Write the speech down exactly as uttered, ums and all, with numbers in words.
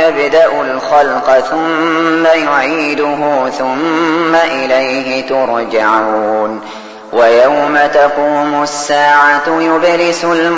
يبدأ الخلق ثم يعيده ثم إليه ترجعون ويوم تقوم الساعة يبلس